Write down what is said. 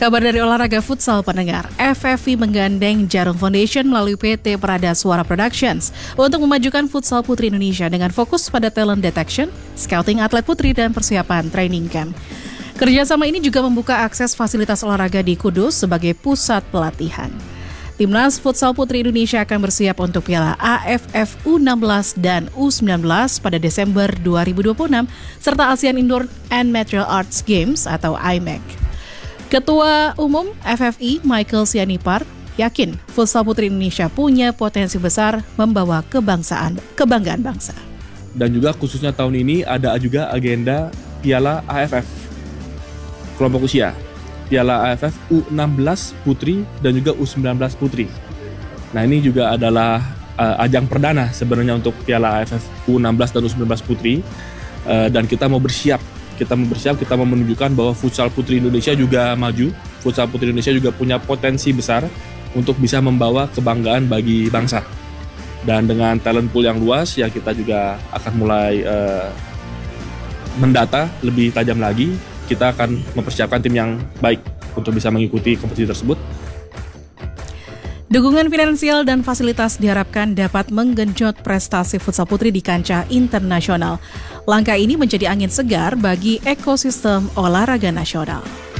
Kabar dari olahraga futsal pendengar, FFV menggandeng Jarum Foundation melalui PT Prada Suara Productions untuk memajukan futsal putri Indonesia dengan fokus pada talent detection, scouting atlet putri dan persiapan training camp. Kerjasama ini juga membuka akses fasilitas olahraga di Kudus sebagai pusat pelatihan. Timnas Futsal Putri Indonesia akan bersiap untuk Piala AFF U16 dan U19 pada Desember 2026 serta ASEAN Indoor and Martial Arts Games atau IMAG. Ketua Umum FFI Michael Sianipar yakin futsal putri Indonesia punya potensi besar membawa kebanggaan bangsa. Dan juga khususnya tahun ini ada juga agenda Piala AFF kelompok usia. Piala AFF U16 putri dan juga U19 putri. Nah, ini juga adalah ajang perdana sebenarnya untuk Piala AFF U16 dan U19 putri. Dan kita mau bersiap, kita mau menunjukkan bahwa futsal putri Indonesia juga maju. Futsal putri Indonesia juga punya potensi besar untuk bisa membawa kebanggaan bagi bangsa. Dan dengan talent pool yang luas, ya kita juga akan mulai mendata lebih tajam lagi. Kita akan mempersiapkan tim yang baik untuk bisa mengikuti kompetisi tersebut. Dukungan finansial dan fasilitas diharapkan dapat menggenjot prestasi futsal putri di kancah internasional. Langkah ini menjadi angin segar bagi ekosistem olahraga nasional.